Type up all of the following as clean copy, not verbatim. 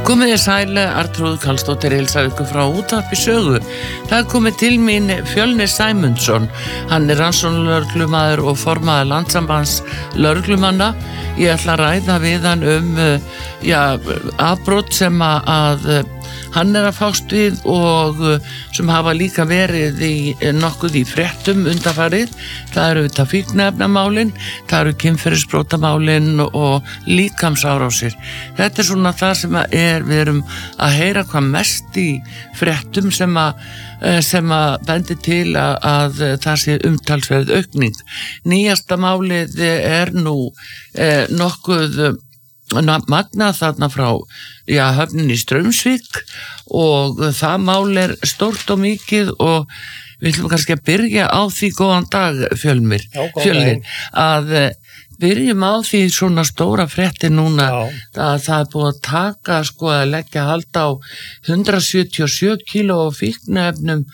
Komið þér sæl, Arnþrúður Karlsdóttir heilsar ykkur frá Útvarpi Sögu. Það komið til mín Fjölnir Sæmundsson. Hann rannsóknarlögreglumaður og formaður Landssambands lögreglumanna. Ég ætla að ræða við hann afbrot sem að hann að fást við og sem hafa líka verið nokkuð í fréttum undanfarið. Það eru þetta fíkniefnamálin, það eru kynferðisbrotamálin og líkamsárásir. Þetta svona það sem við erum að heyra hvað mest í fréttum sem að bendi til að það sé umtalsverð aukning. Nýjasta málið nú nokkuð magnað þarna frá höfninni í Straumsvík og það mál stórt og mikið og við ætlum kannski að byrja á því góðan dag Fjölnir, að byrjum á því svona stóra frétti núna að það búið að taka að leggja hald á 177 kíló fíkniefnum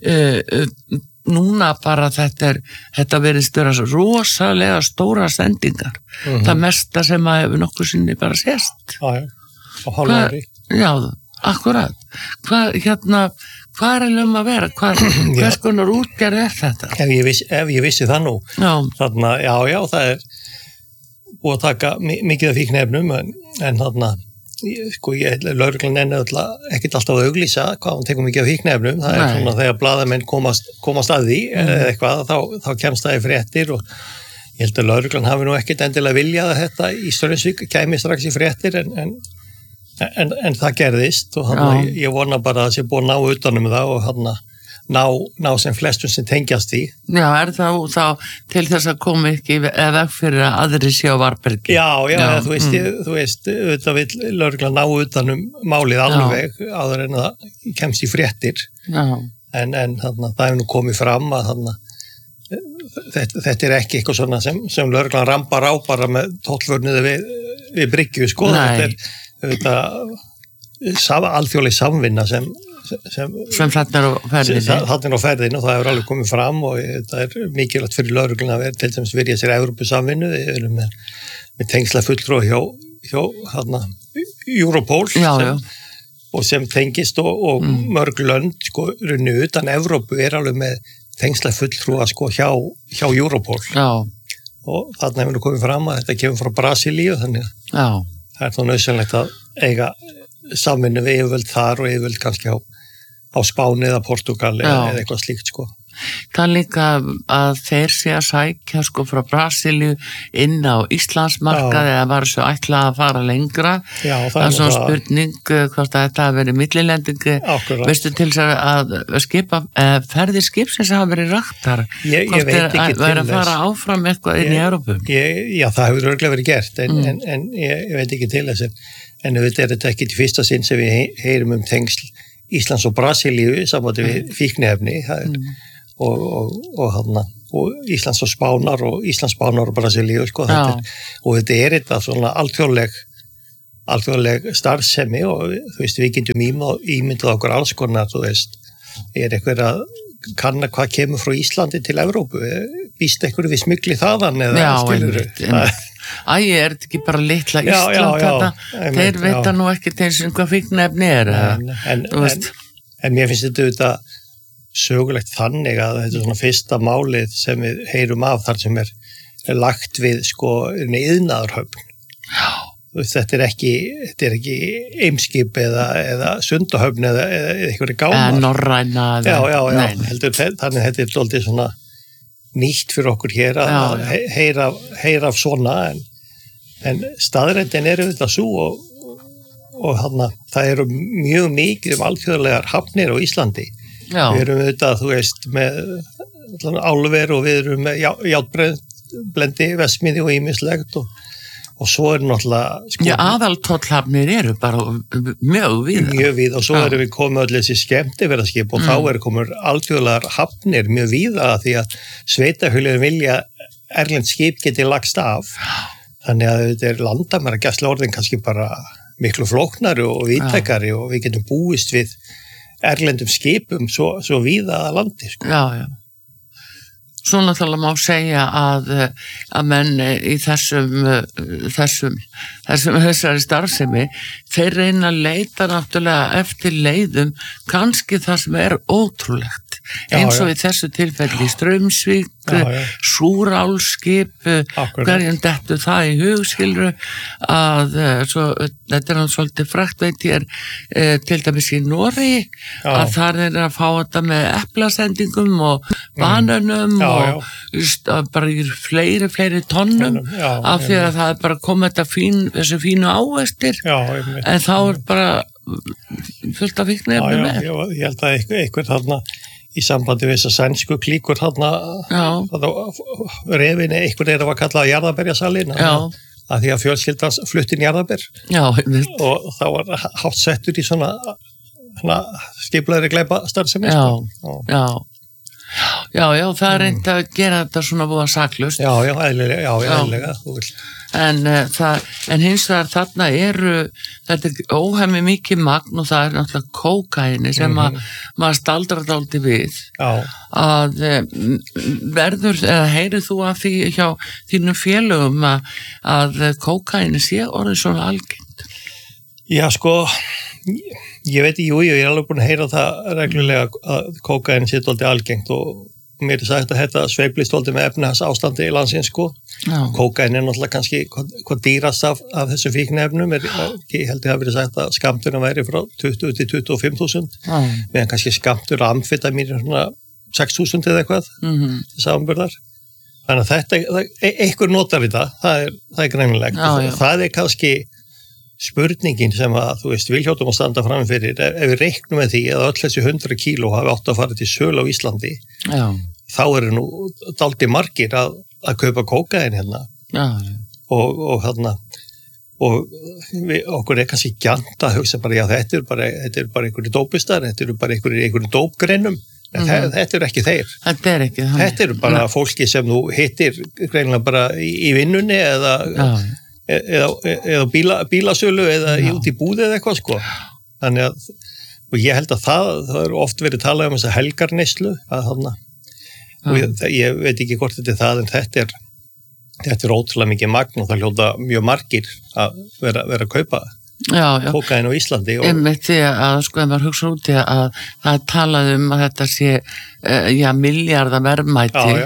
núna bara þetta verðist vera svo rosalega stóra sendingar. Það mesta sem að hefur nokkuð sinni bara sést. Já, á hálfu ári. Já, akkurat. Hvað að vera? Hvers konar útgerð þetta? Ef ég vissi það nú. Þarna, já, það búið að taka mikið af fíkniefnum en þarna lögreglan ekkert alltaf að auglýsa hvað hann tekur mikið af fíkniefnum. Það svona þegar blaðamenn komast að því eða eitthvað, þá kemst það í fréttir og ég held að lögreglan hafi nú ekkert endilega viljað að þetta í Straumsvík kæmi strax í fréttir en það gerðist og ég vona bara að það sé búið að ná utanum það og ná sem flestum sem tengjast í. Já, þá til þess að koma ekki eða fyrir að aðri sé á varbergi? Já, þú veist, auðvitað vill lögreglan ná utanum málið alveg áður en það kemst í fréttir. Já. En það hefur nú komið fram að þetta ekki eitthvað svona sem lögreglan rambar á bara með tollvörnuði við bryggju, sko. Þetta auðvitað alþjóðleg samvinna sem þarna á ferðinu og það hefur alveg komið fram og það mikilvægt fyrir lögregluna að vera til dæmis verið sér Evrópusamvinnu. Við erum með tengsla fulltrúa hjá Europol og sem tengist og mörg lönd runni utan Evrópu alveg með tengsla fulltrúa hjá Europol. Og þarna hefur komið fram að þetta kemur frá Brasilíu þannig að það þá nauðsynlegt að eiga samvinnu við yfirvöld þar og yfirvöld kannski á Spáni eða Portugal eða eitthvað slíkt, sko. Það líka að þeir sé að sækja frá Brasilíu inn á Íslandsmarkað eða var svo ætlað að fara lengra. Já, það er svona spurning hvort að þetta hafi verið millilendingi. Veistu til þess að ferðir skipsins hafa verið raktar? Ég veit ekki til þess. Væri að fara áfram eitthvað inn í Evrópu? Já, það hefur örugglega verið gert en ég veit ekki til þess. En auðvitað þetta ekki til fyrsta sinn sem við heyrum tengsl Íslands og Brasilíu samvætti við fíkniefni og Íslands og Spánar og Íslands, Spánar og Brasilíu, sko. Og þetta þetta svona alþjóðleg starfsemi og þú veist, við getum ímyndað okkur alls konar, þú veist, eitthvað að kanna hvað kemur frá Íslandi til Evrópu, býst eitthvað við smygli þaðan eða skilurðu. Þetta ekki bara litla Ísland þetta? Þeir vita nú ekki eins og hvað fíkniefni en mér finnst þetta sögulegt þannig að þetta svona fyrsta málið sem við heyrum af þar sem lagt við iðnaðarhöfn. Þetta ekki Eimskip eða Sundahöfn eða eitthvað gámar. Norræna. Heldur þannig þetta dálítið svona nýtt fyrir okkur hér að heyra af svona en staðreyndin þetta svo og það eru mjög mikið alþjóðlegar hafnir á Íslandi. Við erum þú veist með álver og við erum með járnblendi, vesmiði og ýmislegt og svo náttúrulega aðaltollhafnir eru bara mjög víða og svo erum við komið öll þessi skemmtiferðaskip og þá komið alþjóðlegar hafnir mjög víða því að sveitafélögin vilja erlend skip geti lagst af þannig að þetta landamæragæsla orðin kannski bara miklu flóknari og víðtækari og við getum búist við erlendum skipum svo víða að landi, sko. Svo náttúrulega má segja að menn í þessari starfsemi, þeir reyna að leita náttúrulega eftir leiðum, kannski það sem ótrúlegt, eins og í þessu tilfelli Straumsvík, Súrálskip, hverjum dettur það í hugskilru, að þetta hann svolítið frægt, veit ég til dæmis í Noregi, að þar að fá þetta með eplasendingum og banönum og bara í fleiri tonnum af því að það bara komið þessu fínu ávextir en þá bara fullt af fíkniefni með. Ég held að einhver þarna í sambandi við þessa sænsku klíkur þarna refinni, einhver að kalla jarðaberjasalinn að því að fjölskyldans flutti inn jarðaber og þá var hátt settur í svona skipulaðri glæpastarfsemi. Já, það reyndi að gera þetta svona búið saklaust. Já, eðlilega. En hins vegar þarna þetta óhemmi mikið magn og það náttúrulega kókaini sem maður staldrar dálítið við. Að verður, eða heyrið þú af því hjá þínum félögum að kókaini sé orðið svona algengt? Já, sko, ég veit, ég er alveg búin að heyra það reglulega að kókain sé dálítið algengt og mér sagt að þetta sveiflist dálítið með efnahagsástandi í landsins, sko. Kókain náttúrulega kannski hvað dýrast af þessu fíkniefnum, ég held að það verið sagt að skammturinn væri frá 20 til 25.000, meðan kannski skammtur amfetamín svona 6.000 eða eitthvað, samanburðar. Þannig að þetta, einhver notar þetta, það er greinilegt. Það er kannski spurningin sem að, við hljótum að standa fram fyrir, ef við reiknum með því að öll þessi 100 kíló hafi átt að fara til sölu á Íslandi, þá eru nú dálítið margir að kaupa kókain hérna. Og okkur er kannski gjarnt að hugsa bara, þetta er bara einhverju dópistar, þetta eru bara einhverju dópgreinum, þetta eru ekki þeir. Þetta eru bara fólki sem þú hittir greinilega bara í vinnunni eða bílasölu eða út í búði eða eitthvað, sko. Þannig að, og ég held að það er oft verið talað um þessa helgarneyslu og ég veit ekki hvort þetta er það, en þetta er ótrúlega mikið magn og það hljóta mjög margir að vera að kaupa kókain á Íslandi. Einmitt því að, ef maður hugsa út í að það er talað um að þetta sé milljarða verðmæti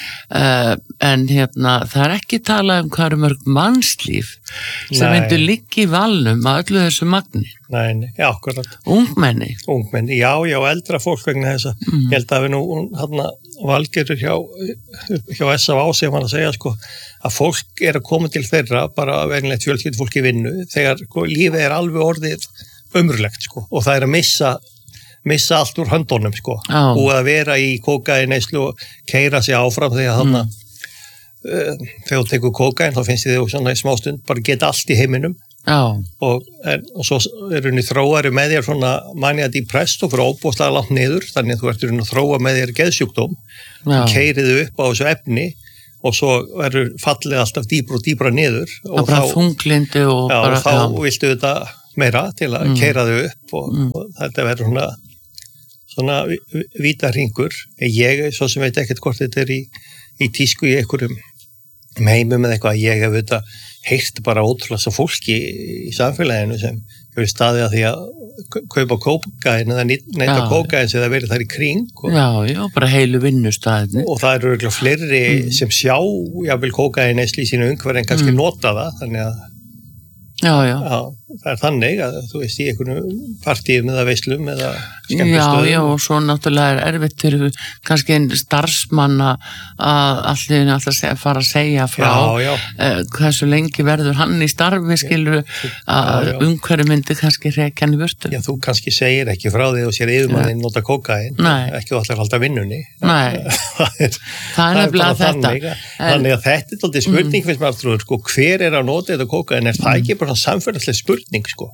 en það er ekki talað um hvað mörg mannslíf sem myndu liggja í valnum að öllu þessu magni. Nei, akkurat. Ungmenni, eldra fólk vegna þess að ég held að við nú Valgerður hjá SAV sem var að segja, sko, að fólk er að koma til þeirra, bara venjulegt fjölskyldufólk í vinnu, þegar lífið er alveg orðið ömurlegt, sko, og það er að missa allt úr höndunum, sko, og að vera í kókainneyslu og keyra sig áfram þegar þegar þú tekur kókain, þá finnst þið svona í smástund bara geta allt í heiminum. Og svo er henni þróari með þér svona mania depressed og fyrir óbúslega langt niður, þannig að þú ert henni að þróa með þér geðsjúkdóm, keyriðu upp á þessu efni og svo verður fallið alltaf dýbra og dýbra niður og bara þunglindi og bara þá viltu þetta meira til að keyra þau upp og þetta verður svona vítarhingur. Ég svo sem veit ekkert hvort þetta er í tísku í einhverjum heimum eða eitthvað, ég hef auðvitað heyrt bara ótrúlega fólki í samfélaginu sem hefur staðið að því að kaupa kókain eða neyta kókain sem það verið þar í kring. Bara heilu vinnustaðinni. Og það eru örugglega fleiri sem sjá jafnvel kókainneyslu í sínu umhverfi en kannski nota það, þannig að það er þannig að þú veist í einhvern partíum eða veislum eða skemmtistöðum. Og svo náttúrulega er erfitt fyrir kannski einn starfsmann að allir alltaf fara að segja frá hversu lengi verður hann í starfi, skilur að umhverju myndi kannski rekja hann í burtu. Já, þú kannski segir ekki frá því og sér yfirmanninn nota kókain, ekki þú allir halda vinnunni. Nei, það er nefnilega þetta. Þannig að þetta er alltaf spurning finnst maður trúður, sko, hver er að nota þetta kókain, er það ekki bara samfélagsleg spurning, sko.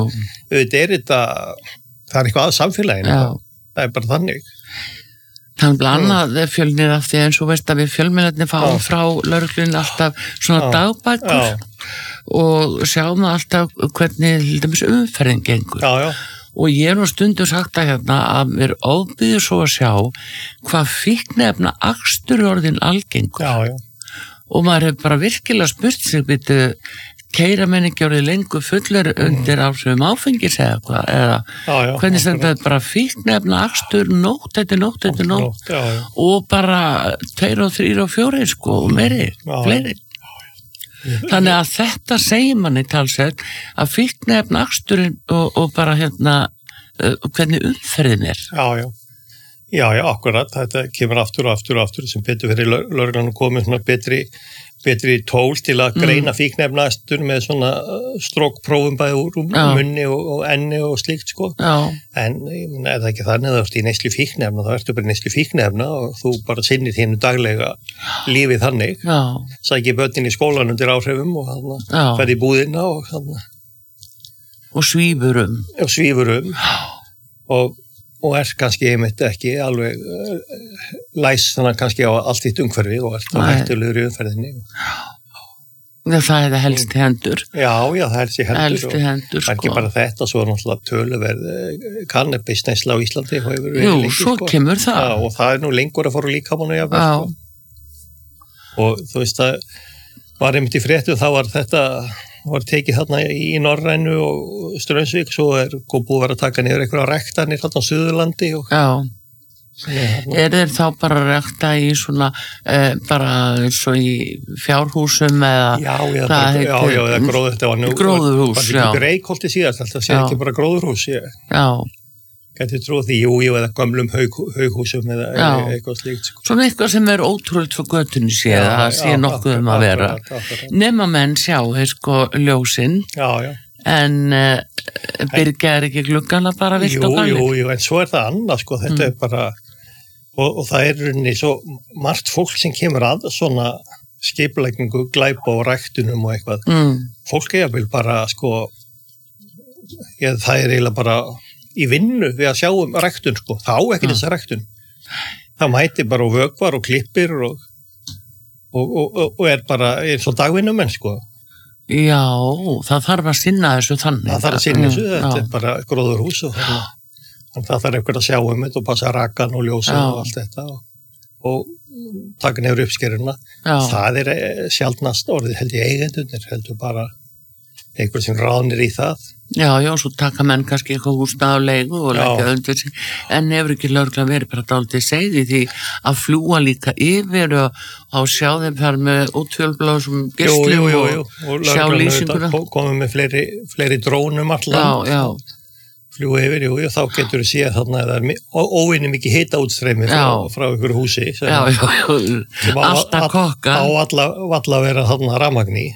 Það er eitthvað að samfélaginu, það er bara þannig. Þannig annað fjölnir af því eins og veist að við fjölmiðlarnir fáum frá lögreglunni alltaf svona dagbækur og sjáum alltaf hvernig umferðin gengur. og ég nú stundum sagt að hérna að mér ofbýður svo að sjá hvað fíkniefna akstur orðin algengur. Já. Og maður hefur bara virkilega spurt sig, byrju, keyra menn ekki orðið lengur fullir undir áhrifum áfengis eða hvað, eða hvernig stendur bara fíkniefna akstur nótt eftir nótt og bara 2 og 3 og 4 sko og meiri, fleiri. Þannig að þetta segir manni talsett að fíkniefna aksturinn og bara hérna hvernig umferðin er. Já, akkurat, þetta kemur aftur og aftur sem betur fyrir lögreglan komið svona betri tól til að greina fíkniefnastur með svona strókprófum bæði úr munni og enni og slíkt sko. En er það ekki þannig að þú ert í neyslu fíkniefna, þá ertu bara í neyslu fíkniefna og þú bara sinnir þínu daglega lífið þannig. Sækir börnin í skólan undir áhrifum og ferð í búðina og svífur og er kannski einmitt ekki alveg læs þannig kannski á allt þitt umhverfi og er það hættulegur í umferðinni. Það er það helst hendur. Já, það helst í hendur. Helst í hendur, sko. Það er ekki bara þetta, svo er náttúrulega töluverð kannabisneysla á Íslandi. Jú, svo kemur það. Já, og það er nú lengur að fóra líkamannu jafnvel. Og þú veist, það var einmitt í fréttu, þá var þetta var tekið þarna í Norrænu og Straumsvík, svo er búið að vera að taka niður einhverja ræktanir þarna á Suðurlandi. Er þeir þá bara að rækta í svona, bara eins og í fjárhúsum eða hvað heitir? Já, eða gróðurhús, já. Bara Reykholti síðast, þetta sé ekki bara gróðurhús, Gæti trúið því, eða gömlum haughúsum eða eitthvað slíkt. Svona eitthvað sem er ótrúlega fyrir göttunni séð, það sé nokkuð að vera. Nema menn sjá, sko, ljósinn, en byrgja er ekki gluggana bara vilt og galið. Jú, en svo er það annað, sko, þetta er bara, og það er rauninni svo margt fólk sem kemur að svona skipulagningu, glæpa og ræktunum og eitthvað. Fólk er vel bara, sko, það er eiginlega bara í vinnu við að sjá ræktun sko, þá ekki þessa ræktun. Það mæti bara og vökvar og klippir og er bara eins og dagvinnumenn sko. Já, það þarf að sinna þessu þannig. Það þarf að sinna þessu, þetta er bara gróðurhús og það þarf eitthvað að sjá þetta og passa rakan og ljósa og allt þetta og taka nefnir uppskeruna. Það er sjaldnast orðið held ég eigendunir, heldur bara einhver sem ráðnir í það. Já, svo taka menn kannski eitthvað húsnað á leigu og leggja undir sig, en hefur ekki lögreglan verið bara dálítið segði því að fljúa líka yfir og sjá þeim þar með útfjölblásum geislum og sjá lýsinguna. Komum með fleiri drónum allan, fljúa yfir, þá getur þú séð þarna að það er óvinni mikið hitaútstreymi frá ykkur húsi. Alltaf kokka. Á alla vera þarna rafmagni.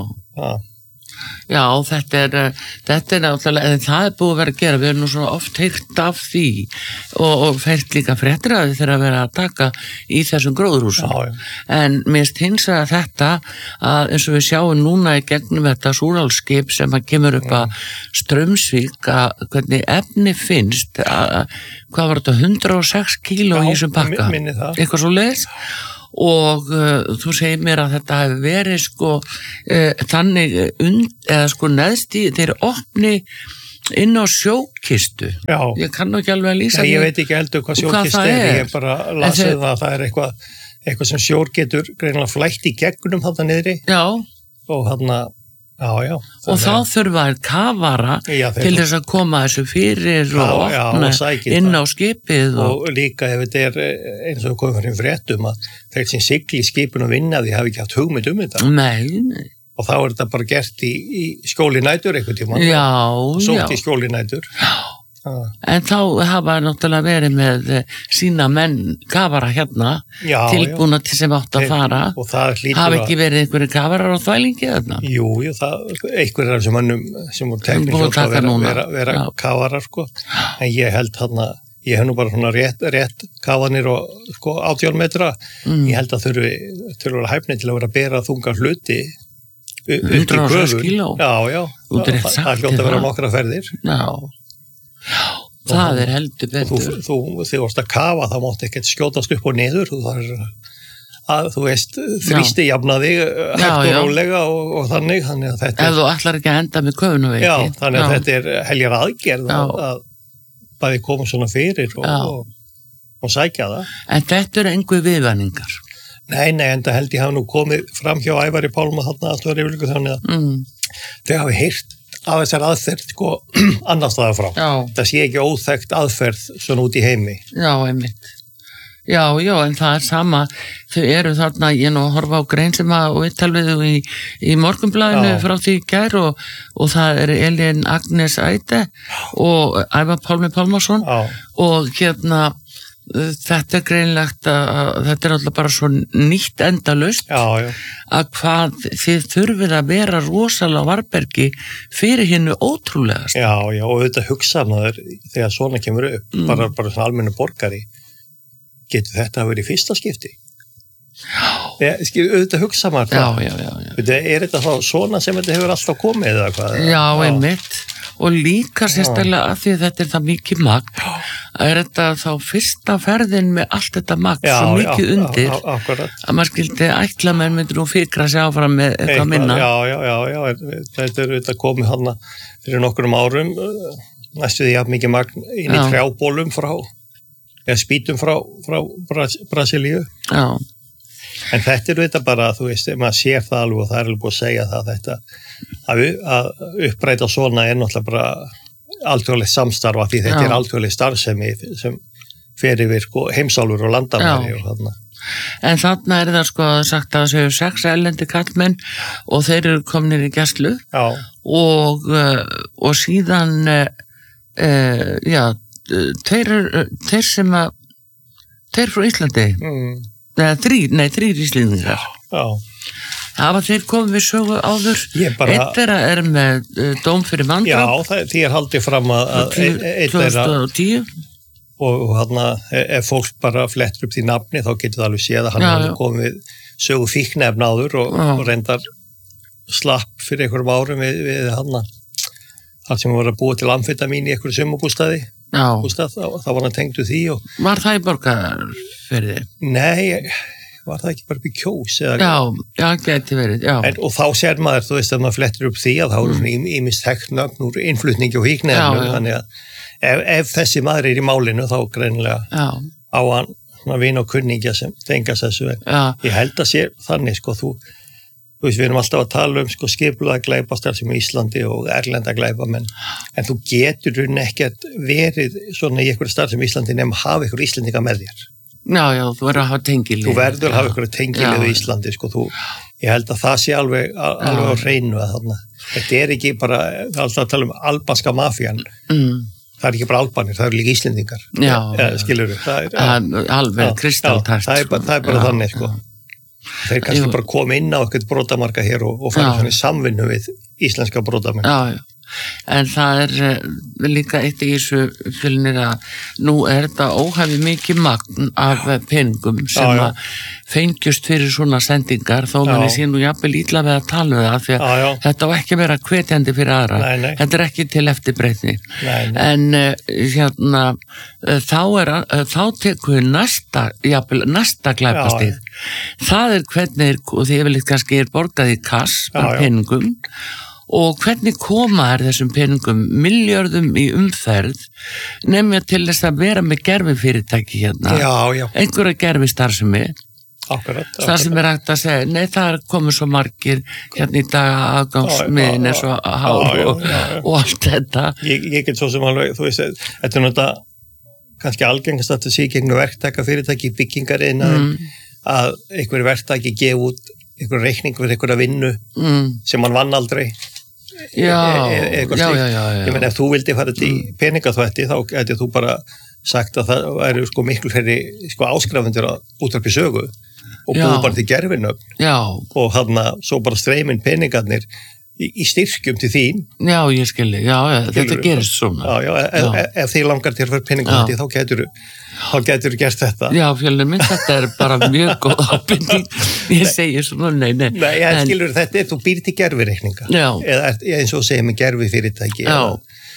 Já, þetta er náttúrulega, en það er búið að vera að gera, við erum nú svona oft heyrt af því og fært líka fréttir að þið þeirra að vera að taka í þessum gróðurhúsum. En mér finnst hins vegar þetta að eins og við sjáum núna í gegnum þetta súrálskip sem að kemur upp að Straumsvík að hvernig efni finnst, hvað var þetta, 106 kíló í þessum pakka? Eitthvað svo leiðis? Og þú segir mér að þetta hefur verið sko þannig eða sko neðst í þeir opni inn á sjókistu. Ég kann ekki alveg að lýsa ég veit ekki heldur hvað sjókistu er, ég bara lasið það er eitthvað sem sjór getur greinilega flætt í gegnum þarna niðri og þarna og þá þurfa kafara til þess að koma þessu fyrir og opna inn á skipið og líka ef þetta er eins og komið fyrir fréttum að þeir sem sigli skipin og vinna því hafi ekki haft hugmynd þetta. Nei. Og þá er þetta bara gert í skjóli nætur einhvern tímann. Sótt í skjóli nætur. En þá hafa náttúrulega verið með sína menn kafara hérna tilbúna til sem átt að fara. Hafi ekki verið einhverju kafarar á þvælingi þarna? Jú, einhverjar sem mannum sem voru teknisk að vera kafarar sko. En ég held þarna, ég hef nú bara svona rétt kafanir og sko 18 metra. Ég held að þurfa hæfni til að vera að bera þunga hluti upp í köfun. Já, það hljóta að vera nokkra ferðir. Það er heldur betur. Þegar varst að kafa þá mátti ekkert skjótast upp og niður þú veist þrýsti jafnaði hægt og rólega og þannig að þetta ef þú ætlar ekki að enda með köfun og veiki þannig að þetta er heljar aðgerð bæði koma svona fyrir og sækja það. En þetta engu viðvæningar? Nei, en það held ég hafa nú komið fram hjá Ævari Pálma þarna alltaf yfirleiku þannig að þau hafi heyrt af þessar aðferð sko annars staðar frá. Já. Það sé ekki óþekkt aðferð svona út í heimi. Já, einmitt. Já, en það sama, þau eru þarna, ég nú horfa á grein sem að viðtal við þau í Morgunblaðinu frá því í gær og það Elín Agnes Æde og Ævar Pálmi Pálmason og þetta greinlegt að þetta alltaf bara svo nýtt endalaust að hvað þið þurfið að vera rosalega varbergi fyrir hinnu ótrúlegast. Já, og auðvitað hugsa maður þegar svona kemur upp, bara svona almennu borgari. Getur þetta að vera í fyrsta skipti? Já. Auðvitað hugsa maður það. Já. Þetta þá svona sem þetta hefur alltaf komið eða hvað? Já, einmitt. Og líka sérstaklega að því þetta það mikið magn, þetta þá fyrsta ferðin með allt þetta magn svo mikið undir að maður skildi ætla menn myndir nú fikra sig áfram með eitthvað minna. Já. Þetta komið hana fyrir nokkrum árum, næstu því að mikið magn inn í trjábólum spýtum frá Brasilíu. Já. En þetta þetta bara, þú veist, maður sér það alveg og það alveg búið að segja það þetta að uppræta svona náttúrulega bara alþjóðlegt samstarfa því þetta alþjóðleg starfsemi sem fer yfir heimsálfur og landamæri og þarna. En þarna það sko sagt að það séu 6 erlendi kallmenn og þeir eru komnir í gæslu og síðan þeir sem að þeir frá Íslandi þrír Íslendingar hafa þeir komið við sögu áður eitt þeirra með dóm fyrir manndráp því haldið fram að 2010 og þarna ef fólk bara flettur upp því nafni þá getur það alveg séð að hann hefði komið sögu fíknefna áður og reyndar slapp fyrir einhverjum árum við hann sem var að búa til amfetamín í einhverju sumarbústaði það var hann tengdu því Var það í Borgarfirði? Nei, var það ekki bara upp í Kjós? Já, gæti verið, og þá sér maður, þú veist að maður flettir upp því að þá eru ýmist þekknögn úr innflutningi og fíknefnum þannig að ef þessi maður í málinu þá greinilega á hann vin og kunningja sem tengast þessu ég held að sé þannig þú veist, við erum alltaf að tala skipulaða glæpastarf sem í Íslandi og erlenda glæpamenn, en þú getur ekkert verið svona í einhverju starf sem í Íslandi nema að hafa einhverju Íslendinga með þér. Já, þú verður að hafa tengilið. Þú verður að hafa einhverju tengilið í Íslandi, ég held að það sé alveg á hreinu að þarna. Þetta ekki bara, alltaf að tala um albanska mafían, það ekki bara albanir, það líka Íslendingar. Skilurðu? Alveg kristaltært. Það bara þannig, Þeir kannski bara koma inn á eitthvað brotamarka hér og fara svona í samvinnu við íslenska brotamenn. En það líka eitt í þessu fjölnir að nú þetta óhæfi mikið magn af peningum sem að fengjust fyrir svona sendingar þó manni sé nú jafnvel ítla við að tala um það því að þetta á ekki vera hvetjandi fyrir aðra. Þetta ekki til eftirbreytni. En þá tekur næsta glæpastig. Það hvernig, og því yfirleitt kannski borgað í kass með peningum og hvernig koma þessum peningum miljörðum í umferð nefnja til þess að vera með gerfifyrirtæki einhverja gerfistarfsemi það sem hægt að segja nei það komið svo margir í dag aðgangsmiðin svo hár og allt þetta ég get svo sem alveg þú veist, þetta náttúrulega kannski algengast að það sé gegnum verktaka fyrirtæki byggingar að einhverju verktaki gefa út einhverju reikning fyrir einhverja vinnu sem hann vann aldrei ég menn ef þú vildi fara til peningaþvætti þá getur þú bara sagt að það væri miklu fleiri áskrafundir að útvarpi sögu og búið bara til gerfinögn og þarna svo bara streymin peningarnir í styrkjum til þín ég skilji, þetta gerist svona ef þið langar til að fara peningaþvætti þá getur gert þetta fjölnir minn, þetta bara mjög góð ábyrging ég segi svona, nei en skilur þetta þú býr til gerfireikninga eða eins og segir með gerfifyrirtæki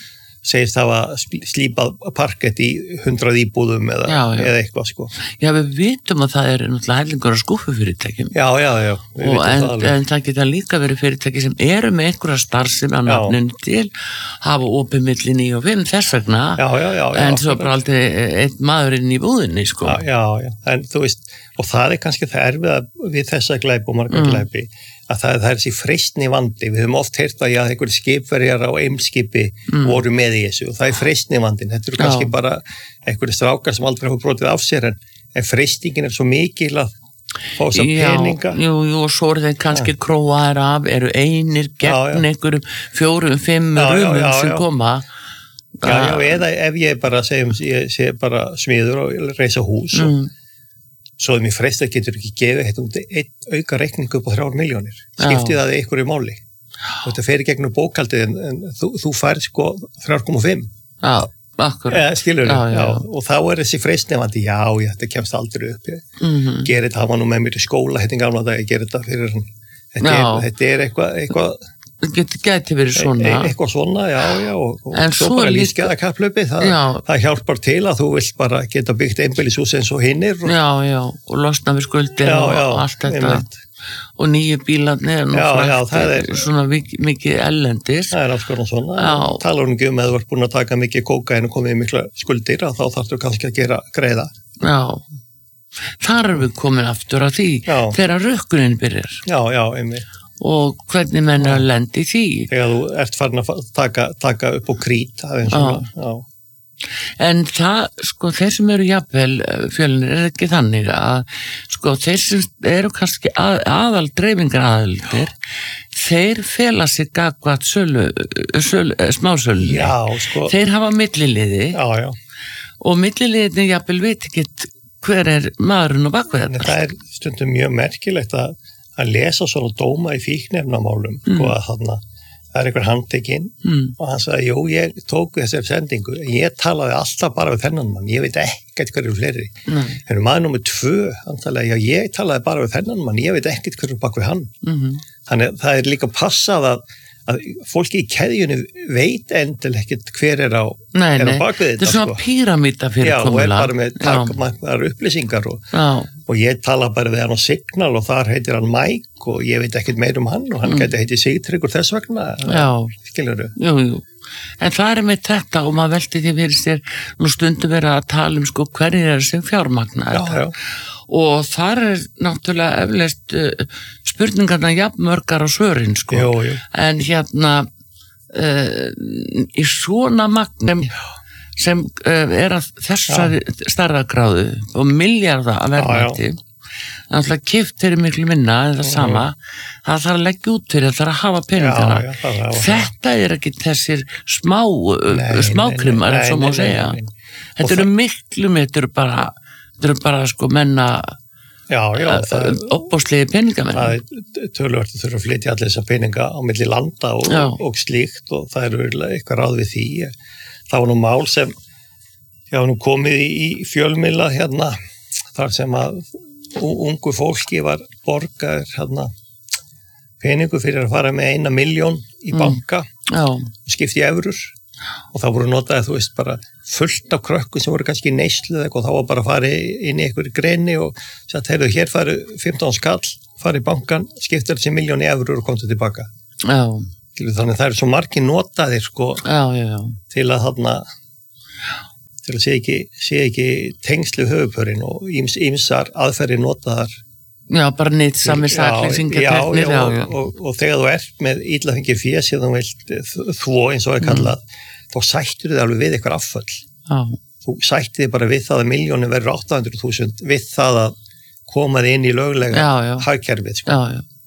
segist hafa slípað parkett í 100 íbúðum eða eitthvað sko. Já, við vitum að það náttúrulega hellingur á skúffufyrirtækjum. Já. En það geta líka verið fyrirtæki sem eru með einhverja starfsemi á nafninu til, hafa opið milli 9 og 5 þess vegna, en svo bara aldrei einn maður inn í búðinni sko. Já, en þú veist, og það kannski það erfiða við þessa glæpi og marga glæpi, að það er þessi freistni vandi. Við höfum oft heyrt að einhverjir skipverjar á Eimskipi voru með í þessu og það er freistni vandin. Þetta eru kannski bara einhverjir strákar sem aldrei hafa brotið af sér en freistingin svo mikil að fá þess að peninga. Jú, og svo eru þeir kannski króaðir af, eru einir gegn einhverjum 4-5 rumum sem koma. Já, eða ef ég bara segjum, ég sé bara smiður og reisa hús og svo mér freist að getur ekki gefið einn auka reikningu upp á 3 milljónir. Skiptið það einhverju máli. Og þetta fer í gegnum bókaldið en þú færð sko 3,5. Já, akkurat. Skilur þau? Og þá þessi freistnefandi, þetta kemst aldrei upp. Gerið það var nú með mér í skóla, gamla dag, ég gerið þetta fyrir hann. Þetta eitthvað geti verið svona eitthvað svona, og svo bara lífsgæða kapplöpið, það hjálpar til að þú vilt bara geta byggt einbýlishús eins og hinnir og losna við skuldir og allt þetta og nýju bílarnir það er svona mikið ellendis það alls konar svona, talar ekki að þú ert búin að taka mikið kókain og komið mikla skuldir þá þarftu kannski að gera greiða þar erum við komin aftur að því þegar rökkunin byrjar einmitt og hvernig menn að lendi því þegar þú ert farin að taka upp á krít en það, sko, þeir sem eru jafnvel Fjölnir ekki þannig að sko, þeir sem eru kannski aðal dreifingar aðaldir þeir fela sig gagvat smásölu sko. Þeir hafa milliliði og milliliðin jafnvel veit ekki hver maðurinn og bakvið þetta það stundum mjög merkilegt að lesa svona dóma í fíkniefnamálum og að það einhver handtekinn og hann sagði, ég tók þessari sendingu, ég talaði alltaf bara við þennan mann, ég veit ekkert hverju fleiri. En maður nummer 2, hann talaði, ég talaði bara við þennan mann, ég veit ekkert hverju bak við hann. Þannig það líka passað að fólki í keðjunni veit endilega ekkert hver á bak við þetta. Þetta svona píramíta fyrirkomulag. Já, og bara með takmarkaðar upplýsingar og ég tala bara við hann á Signal og þar heitir hann Mike og ég veit ekkert meir hann og hann gæti heiti Sigtryggur þess vegna. Skilurðu? Jú. En það með þetta og maður velti því fyrir sér nú stundum vera að tala sko hverjir sem fjármagna þetta. Og þar náttúrulega eflaust spurningarna jafnmörgar á svörin sko. En í svona magnum sem að þessari stærðargráðu og milljarða að verðmæti náttúrulega kipt fyrir miklu minna en það sama, það þarf að leggja út fyrir það þarf að hafa peningana þetta ekki þessir smákrimar eins og má segja þetta eru miklu þetta eru bara sko menna opbóðslegi peningamenn það töluvert að þurfa að flytja allir þessa peninga á milli landa og slíkt og það eru eitthvað ráð við því það var nú mál sem nú komið í fjölmiðla þar sem að ungu fólki var borgaður peningu fyrir að fara með 1 milljón í banka og skipti í evrur og það voru notaði, þú veist, bara fullt af krökkum sem voru kannski í neyslu og þá var bara að fara inn í einhverju greini og sagt, heyrðu, hér fari 15 skall, fari í bankan, skiptir þessi 1 milljón í evrur og komstu tilbaka. Þannig það eru svo margir notaðir, sko, til að til að sé ekki tengslu höfupörinn og ýmsar aðferðir notaðar. Já, bara nýtt sami saklýsingar. Og þegar þú ert með illa fengið fé sem þú vilt þvó eins og kallað, þá sættur þið alveg við eitthvað afföll. Þú sættir þið bara við það að milljónin verður 800.000 við það að koma þið inn í löglega hagkerfið. Sko.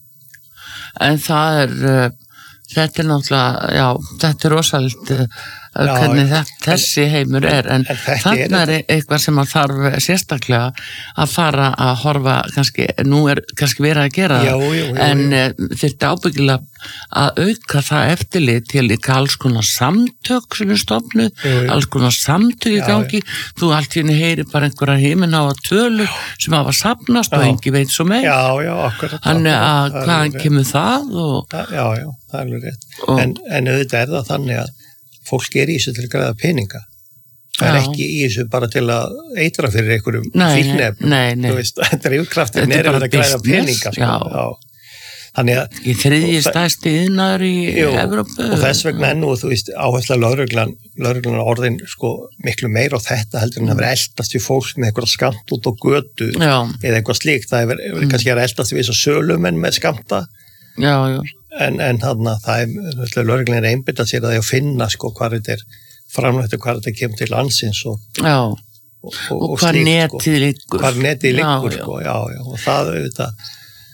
En það þetta náttúrulega, þetta rosalit hvernig þessi heimur en þarna eitthvað sem að þarf sérstaklega að fara að horfa nú kannski verið að gera en þetta ábyggilega að auka það eftirlit til líka alls konar samtök sem stofnuð, alls konar samtök í gangi, þú allt í henni heyri bara einhverja himinháa tölur sem hafa safnast og engi veit svo meir þannig að hvaðan kemur það Já, það er alveg rétt en auðvitað það þannig fólk í þessu til að græða peninga. Það ekki í þessu bara til að eitra fyrir einhverjum fíkniefnum. Nei. Þú veist, þetta yfirkraftin að græða peninga. Sko. Já. Þannig að... Í þriðji stærsti iðnaður í Evrópu. Og þess vegna nú, þú veist, áhersla lögreglan orðin sko miklu meira á þetta heldur en að vera eldast við fólk með eitthvað skamt út á götu eða eitthvað slíkt. Það er kannski að eldast við þessu sölumenn með skamta. Já. En þarna, lögreglan einbyttað sér að því að finna sko hvað þetta framlættu hvað þetta kemur til landsins og hvað netið liggur. Hvað netið liggur, sko, já. Og það auðvitað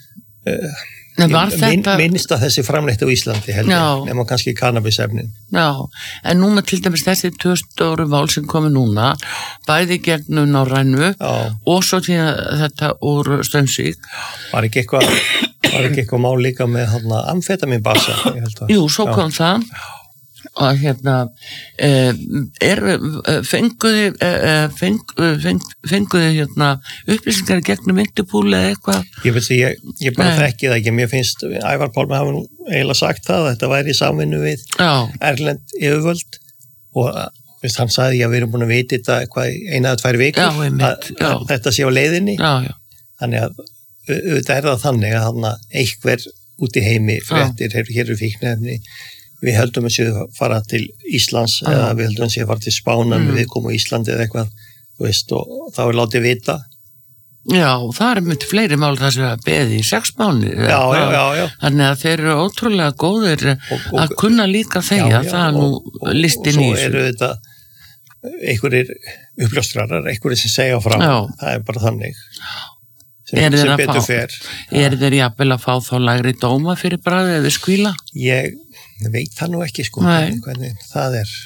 minnst að þessi framleitt á Íslandi heldur, nema kannski kannabisefnin. Já, en núna til dæmis þessi 2 stóru mál sem komi núna, bæði gegnum Norrænu og svo til þetta úr Straumsvík. Var ekki eitthvað mál líka með amfetaminbasa? Jú, svo kom það. Og fenguði upplýsingar gegnum Interpol eða eitthvað? Ég bara þekki það ekki. Mér finnst Ævar Pálmi hafa nú eiginlega sagt það að þetta væri í samvinnu við erlend yfirvöld og hann sagði að við erum búin að vita þetta eitthvað í 1 eða 2 vikur að þetta sé á leiðinni. Þannig að auðvitað það þannig að einhver út í heimi fréttir, hér eru fíkniefni. Við höldum að séu fara til Íslands eða við höldum að séu fara til Spána við komum á Íslandi eða eitthvað, þú veist, og þá látið vita. Já, það myndi fleiri mál þar sem að beði í 6 mánuði. Já. Þannig að þeir eru ótrúlega góðir að kunna líka þegja, það er nú listin í þessu. Og svo eru þetta einhverjir uppljóstrarar, einhverjir sem segja frá, það er bara þannig. Sem betur fer. Er þeir jafnvel að fá þá lægri dóma fyrir bragðið eða skvíla? Ég veit það nú ekki sko, hvernig það er.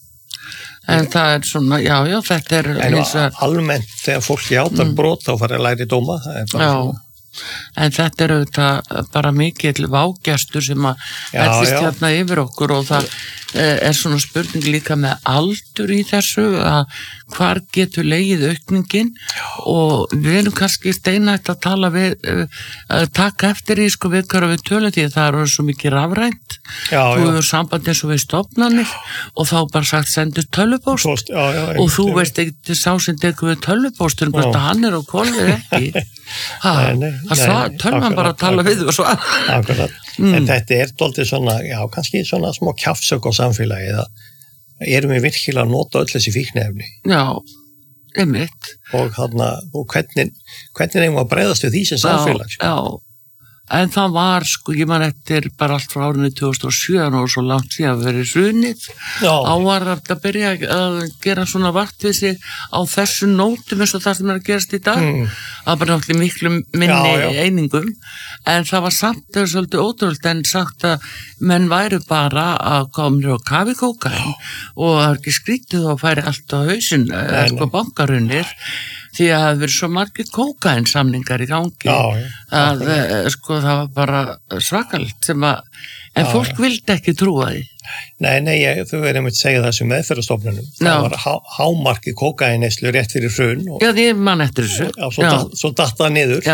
En það er svona, já, þetta er... En almennt þegar fólk játar brot þá fara lægri dóma, það er bara svona. En þetta er auðvitað bara mikill vágestur sem að ætlist hérna yfir okkur og það er svona spurning líka með aldur í þessu að hvar getur legið aukningin og við erum kannski steinætt að tala við, taka eftir í sko við hverju við tölum því að það eru svo mikið rafrænt. Þú hefur samband eins og við stofnanir og þá bara sagt sendur tölvupóst og þú veist ekki sá sem tekur við tölvupóstur hvort að hann er á kolvið ekki. Tölvan bara að tala við og svo. En þetta er dálítið svona, kannski svona smá kjafsök á samfélagi erum við virkilega að nota öll þessi fíkniefni. Já, einmitt. Og hvernig eigum að bregðast við því sem samfélag? Já. En það var, sko, ég man eftir bara allt frá árinu 2007 og svo langt síðan verið hrunið. Ávar að byrja að gera svona vart við sig á þessu nótum eins og það sem er að gerast í dag. Það var bara náttúrulega miklu minni einingum. En það var samt svolítið ótrúlega en sagt að menn væru bara að koma og kafi kókain og það er ekki skrítið og færi allt á hausinn, sko bankarunir. Því að það verið svo margir kókainsamningar í gangi að sko það var bara svakalegt sem að, en fólk vildi ekki trúa því. Nei, þú verður einmitt að segja það sem meðferðarstofnunum. Það var hámarkið kókainneyslu rétt fyrir hrun. Já, því mann eftir þessu. Svo datt það niður.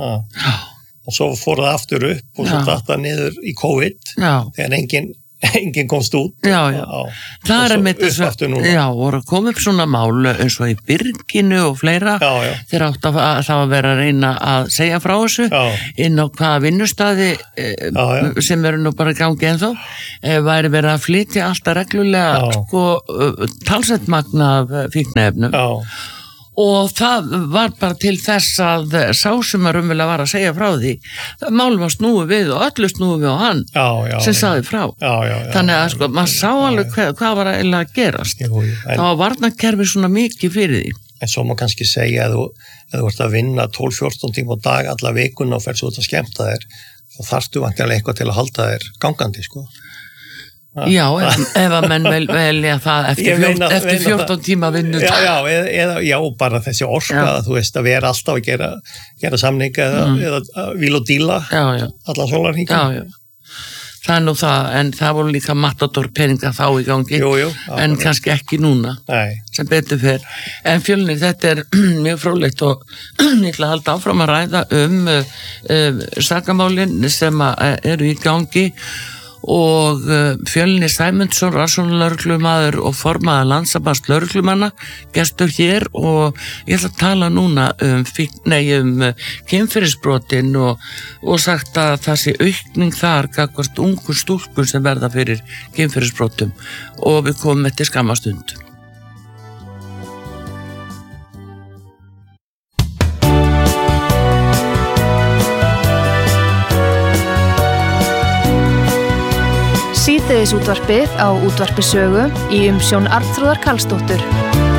Og svo fór það aftur upp og svo datt það niður í COVID þegar enginn komst út. Það er með þessu, voru að koma upp svona mál eins og í Byrginu og fleira, þeir átt að það að vera að reyna að segja frá þessu inn á hvaða vinnustæði sem eru nú bara í gangi ennþá, væri verið að flytja alltaf reglulega sko talsett magna af fíkniefnum. Og það var bara til þess að sá sem að raunverulega var að segja frá því málum var snúið við og öllu snúið við á hann sem sagði frá. Þannig að sko, maður sá alveg hvað var eiginlega að gerast. Það var varnarkerfi svona mikið fyrir því. En svo má kannski segja að þú ert að vinna 12-14 tíma á dag alla vikuna og fer svo út að skemmta þér, þá þarftu vantilega eitthvað til að halda þér gangandi, sko. Já, ef að menn velja það eftir 14 tíma vinnu. Já, bara þessi orka að þú veist að vera alltaf að gera samninga eða víl og díla allan sólarhringinn. Það er nú það, en það voru líka matador peninga þá í gangi, en kannski ekki núna, sem betur fer. En Fjölnir, þetta er mjög fróðlegt og ég ætla að halda áfram að ræða sakamálin sem eru í gangi og Fjölnir Sæmundsson, rannsóknarlögreglumaður og formaður Landssambands lögreglumanna, gestur hér og ég ætla að tala núna um kynferðisbrotin og sagt að það sé aukning þar gagnvart ungu stúlkum sem verða fyrir kynferðisbrotum og við komum eftir skamma stund. Síðdegisútvarpið á Útvarpi Sögu í umsjón Arnþrúðar Karlsdóttur.